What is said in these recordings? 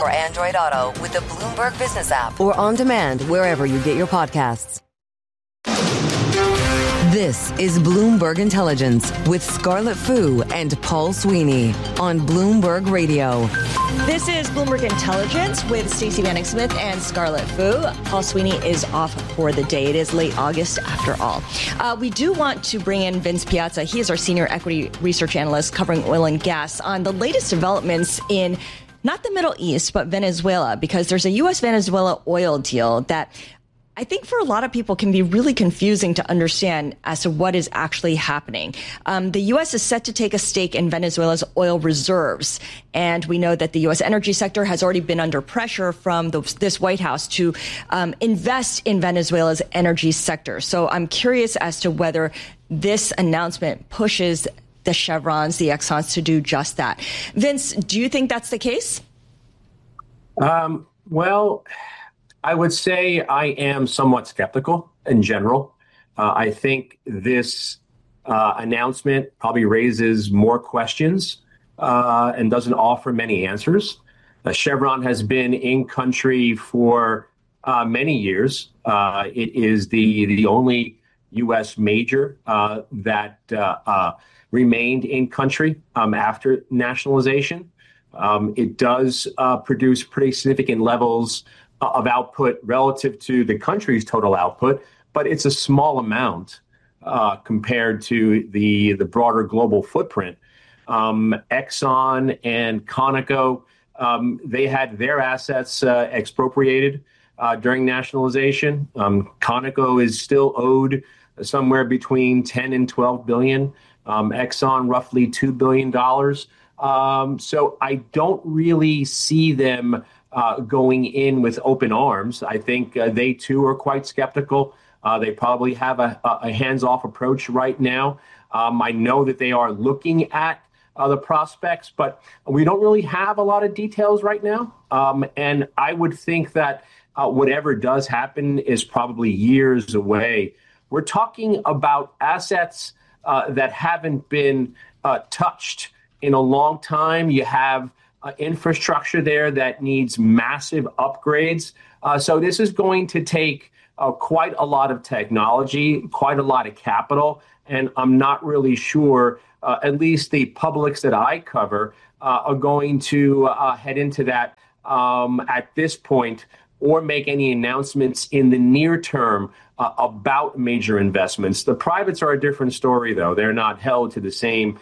or Android Auto with the Bloomberg Business app or on demand wherever you get your podcasts. This is Bloomberg Intelligence with Scarlett Fu and Paul Sweeney on Bloomberg Radio. This is Bloomberg Intelligence with Stacey Vanek Smith and Scarlett Fu. Paul Sweeney is off for the day. It is late August after all. We do want to bring in Vince Piazza. He is our senior equity research analyst covering oil and gas on the latest developments in not the Middle East, but Venezuela, because there's a U.S.-Venezuela oil deal that I think for a lot of people can be really confusing to understand as to what is actually happening. The U.S. is set to take a stake in Venezuela's oil reserves. And we know that the U.S. energy sector has already been under pressure from this White House to invest in Venezuela's energy sector. So I'm curious as to whether this announcement pushes the Chevrons, the Exxons to do just that. Vince, do you think that's the case? Well, I would say I am somewhat skeptical in general. I think this announcement probably raises more questions and doesn't offer many answers. Chevron has been in country for many years. It is the only U.S. major that remained in country after nationalization. It does produce pretty significant levels of output relative to the country's total output, but it's a small amount compared to the broader global footprint. Exxon and Conoco, they had their assets expropriated during nationalization. Conoco is still owed somewhere between 10 and 12 billion. Exxon roughly $2 billion. So I don't really see them going in with open arms. I think they too are quite skeptical. They probably have a hands-off approach right now. I know that they are looking at the prospects, but we don't really have a lot of details right now. And I would think that whatever does happen is probably years away. We're talking about assets that haven't been touched in a long time. You have infrastructure there that needs massive upgrades. So this is going to take quite a lot of technology, quite a lot of capital. And I'm not really sure, at least the publics that I cover are going to head into that at this point or make any announcements in the near term about major investments. The privates are a different story, though. They're not held to the same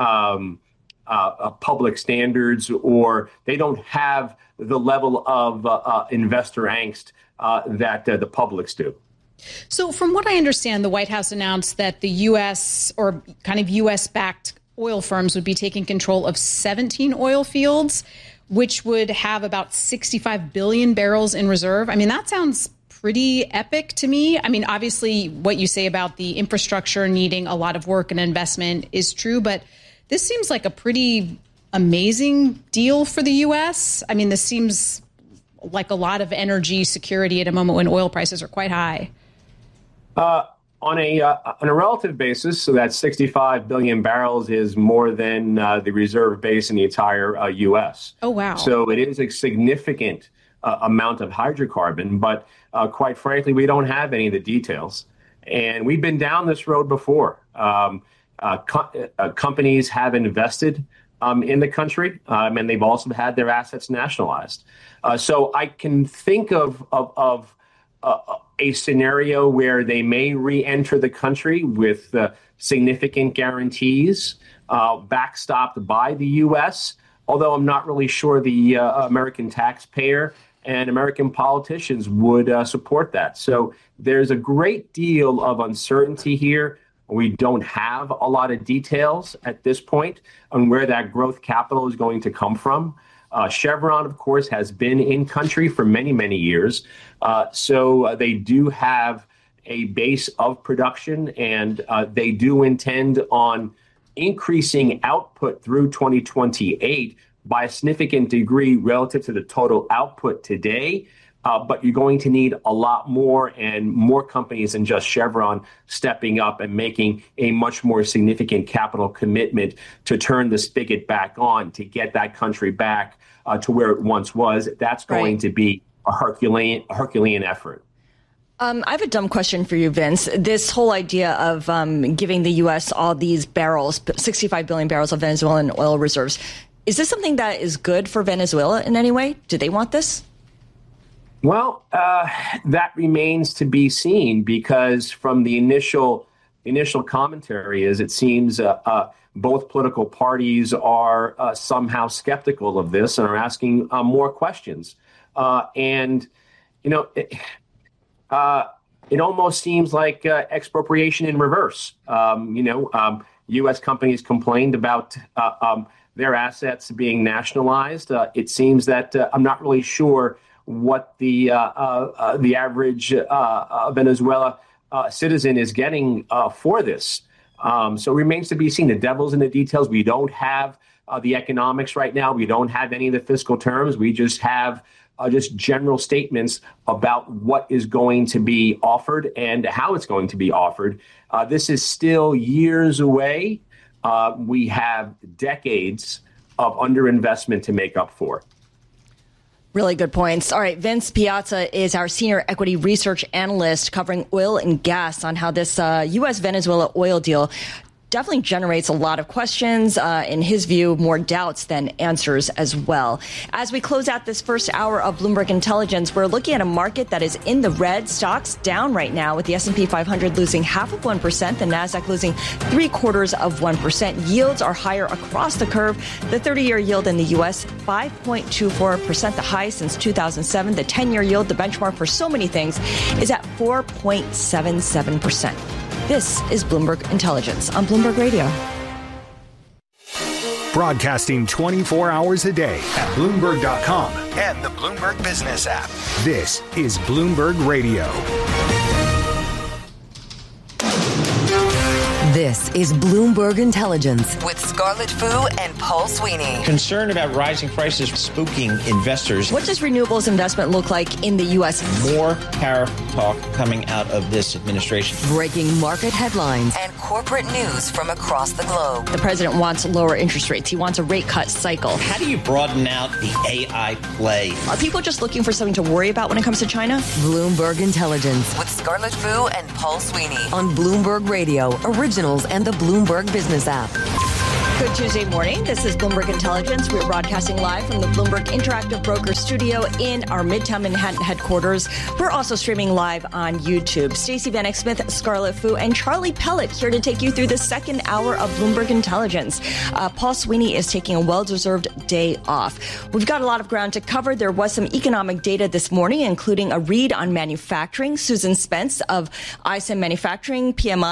public standards, or they don't have the level of investor angst that the publics do. So from what I understand, the White House announced that the U.S. or kind of U.S.-backed oil firms would be taking control of 17 oil fields, which would have about 65 billion barrels in reserve. I mean, that sounds pretty epic to me. I mean, obviously, what you say about the infrastructure needing a lot of work and investment is true, but this seems like a pretty amazing deal for the U.S. I mean, this seems like a lot of energy security at a moment when oil prices are quite high. On a relative basis, so that 65 billion barrels is more than the reserve base in the entire U.S. Oh, wow. So it is a significant amount of hydrocarbon, but quite frankly, we don't have any of the details. And we've been down this road before. Companies have invested in the country, and they've also had their assets nationalized. So I can think of a scenario where they may re-enter the country with significant guarantees backstopped by the U.S., although I'm not really sure the American taxpayer and American politicians would support that. So there's a great deal of uncertainty here. We don't have a lot of details at this point on where that growth capital is going to come from. Chevron, of course, has been in country for many, many years. So they do have a base of production, and they do intend on increasing output through 2028 by a significant degree relative to the total output today. but you're going to need a lot more and more companies than just Chevron stepping up and making a much more significant capital commitment to turn the spigot back on, to get that country back to where it once was. That's going to be a Herculean effort. I have a dumb question for you, Vince. This whole idea of giving the U.S. all these barrels, 65 billion barrels of Venezuelan oil reserves, is this something that is good for Venezuela in any way? Do they want this? Well, that remains to be seen, because from the initial commentary it seems both political parties are somehow skeptical of this and are asking more questions. It almost seems like expropriation in reverse. U.S. companies complained about their assets being nationalized. It seems that I'm not really sure what the average Venezuela citizen is getting for this. So it remains to be seen. The devil's in the details. We don't have the economics right now. We don't have any of the fiscal terms. We just have just general statements about what is going to be offered and how it's going to be offered. This is still years away. We have decades of underinvestment to make up for. Really good points. All right, Vince Piazza is our senior equity research analyst covering oil and gas on how this U.S.-Venezuela oil deal definitely generates a lot of questions. In his view, more doubts than answers as well. As we close out this first hour of Bloomberg Intelligence, we're looking at a market that is in the red. Stocks down right now, with the S&P 500 losing 0.5%, the Nasdaq losing 0.75%. Yields are higher across the curve. The 30-year yield in the U.S., 5.24%, the highest since 2007. The 10-year yield, the benchmark for so many things, is at 4.77%. This is Bloomberg Intelligence on Bloomberg Radio. Broadcasting 24 hours a day at Bloomberg.com and the Bloomberg Business app. This is Bloomberg Radio. This is Bloomberg Intelligence with Scarlett Fu and Paul Sweeney. Concern about rising prices spooking investors. What does renewables investment look like in the U.S.? More tariff talk coming out of this administration. Breaking market headlines and corporate news from across the globe. The president wants lower interest rates. He wants a rate cut cycle. How do you broaden out the AI play? Are people just looking for something to worry about when it comes to China? Bloomberg Intelligence with Scarlett Fu and Paul Sweeney on Bloomberg Radio, Originals and the Bloomberg Business app. Good Tuesday morning. This is Bloomberg Intelligence. We're broadcasting live from the Bloomberg Interactive Broker Studio in our Midtown Manhattan headquarters. We're also streaming live on YouTube. Stacey Vanek Smith, Scarlett Fu, and Charlie Pellet here to take you through the second hour of Bloomberg Intelligence. Paul Sweeney is taking a well-deserved day off. We've got a lot of ground to cover. There was some economic data this morning, including a read on manufacturing. Susan Spence of ISM Manufacturing, PMI,